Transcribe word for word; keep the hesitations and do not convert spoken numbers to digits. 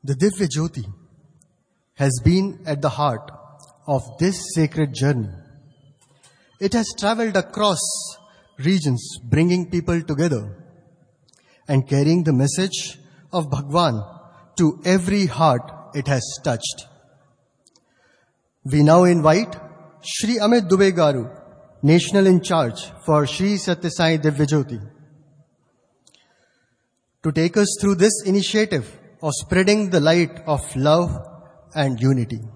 The Divya Jyoti has been at the heart of this sacred journey. It has traveled across regions, bringing people together and carrying the message of Bhagwan to every heart it has touched. We now invite Shri Amit Dubey Garu, National In Charge for Shri Satya Sai Divya Jyoti, to take us through this initiative of spreading the light of love and unity.